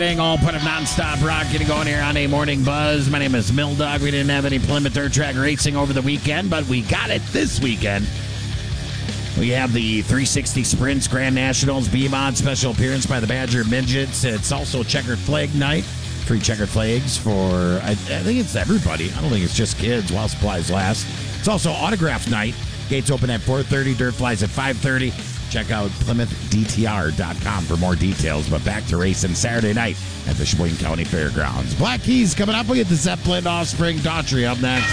All put of nonstop rock getting going here on a morning buzz. My name is Mildog. We didn't have any Plymouth Dirt Track racing over the weekend, but we got it this weekend. We have the 360 Sprints Grand Nationals, Beamont, special appearance by the Badger Midgets. It's also Checkered Flag Night. Free checkered flags for, I think it's everybody. I don't think it's just kids while supplies last. It's also Autograph Night. Gates open at 4:30, dirt flies at 5:30. Check out PlymouthDTR.com for more details. But back to racing Saturday night at the Sheboygan County Fairgrounds. Black Keys coming up. We'll get the Zeppelin Offspring Daughtry up next.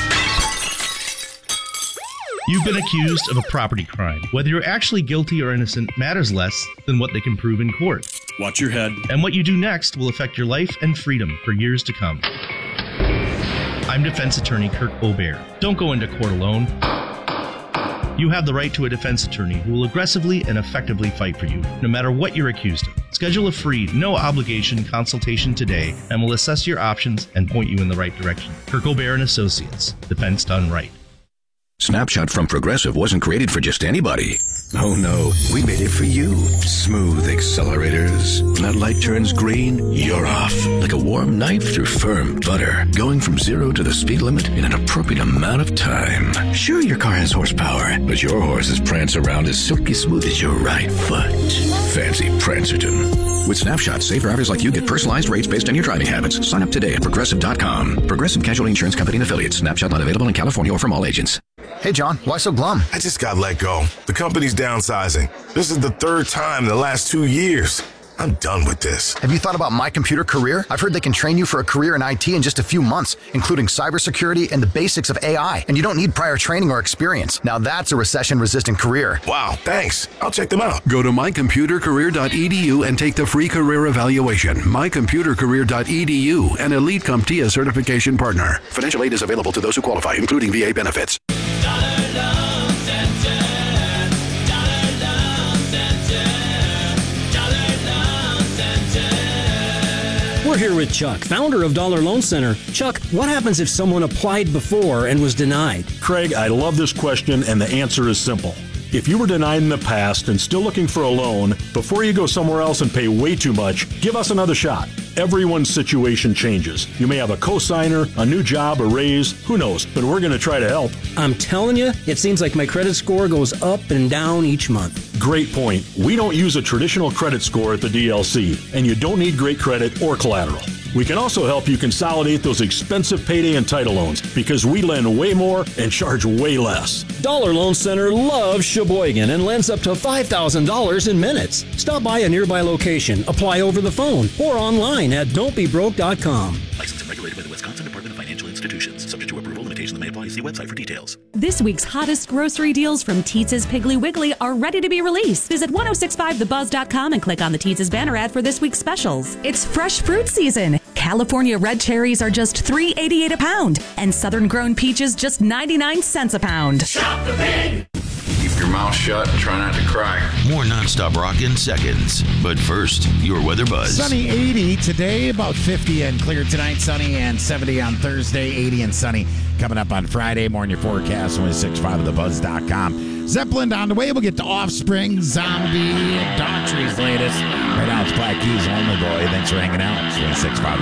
You've been accused of a property crime. Whether you're actually guilty or innocent matters less than what they can prove in court. Watch your head. And what you do next will affect your life and freedom for years to come. I'm defense attorney Kirk Obear. Don't go into court alone. You have the right to a defense attorney who will aggressively and effectively fight for you, no matter what you're accused of. Schedule a free, no-obligation consultation today, and we'll assess your options and point you in the right direction. Kirk Obear & Associates. Defense done right. Snapshot from Progressive wasn't created for just anybody. Oh no, we made it for you. Smooth accelerators. When that light turns green, you're off. Like a warm knife through firm butter. Going from 0 to the speed limit in an appropriate amount of time. Sure, your car has horsepower, but your horses prance around as silky smooth as your right foot. Fancy Prancerton. With Snapshot, safe drivers like you get personalized rates based on your driving habits. Sign up today at Progressive.com. Progressive Casualty Insurance Company and Affiliates. Snapshot not available in California or from all agents. Hey, John, why so glum? I just got let go. The company's downsizing. This is the third time in the last 2 years. I'm done with this. Have you thought about My Computer Career? I've heard they can train you for a career in IT in just a few months, including cybersecurity and the basics of AI. And you don't need prior training or experience. Now that's a recession-resistant career. Wow, thanks. I'll check them out. Go to mycomputercareer.edu and take the free career evaluation. mycomputercareer.edu, an Elite CompTIA certification partner. Financial aid is available to those who qualify, including VA benefits. We're here with Chuck, founder of Dollar Loan Center. Chuck, what happens if someone applied before and was denied? Craig, I love this question, and the answer is simple. If you were denied in the past and still looking for a loan, before you go somewhere else and pay way too much, give us another shot. Everyone's situation changes. You may have a cosigner, a new job, a raise, who knows, but we're going to try to help. I'm telling you, it seems like my credit score goes up and down each month. Great point. We don't use a traditional credit score at the DLC, and you don't need great credit or collateral. We can also help you consolidate those expensive payday and title loans because we lend way more and charge way less. Dollar Loan Center loves Sheboygan and lends up to $5,000 in minutes. Stop by a nearby location, apply over the phone, or online at don'tbebroke.com. Licensed and regulated by the Wisconsin Department of Financial Institutions. Subject to approval, limitations may apply. See website for details. This week's hottest grocery deals from Teetz's Piggly Wiggly are ready to be released. Visit 1065thebuzz.com and click on the Teetz's banner ad for this week's specials. It's fresh fruit season. California red cherries are just $3.88 a pound, and Southern grown peaches just 99 cents a pound. Shop the Pig! Keep your mouth shut and try not to cry. More nonstop rock in seconds. But first, your weather buzz. Sunny 80 today, about 50 and clear tonight. Sunny and 70 on Thursday, 80 and sunny coming up on Friday. More in your forecast, 1065thebuzz.com. Zeppelin on the way. We'll get to Offspring, Zombie, Daughtry's latest. Right now it's Black Keys Only Boy. Thanks for hanging out. 1065